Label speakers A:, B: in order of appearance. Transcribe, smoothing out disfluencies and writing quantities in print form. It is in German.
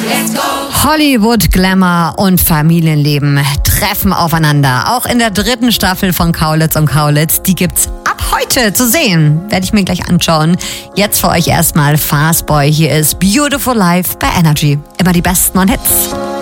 A: Hollywood, Glamour und Familienleben treffen aufeinander. Auch in der 3. Staffel von Kaulitz und Kaulitz. Die gibt's ab heute zu sehen. Werde ich mir gleich anschauen. Jetzt für euch erstmal Fastboy. Hier ist Beautiful Life bei Energy. Immer die besten neuen Hits.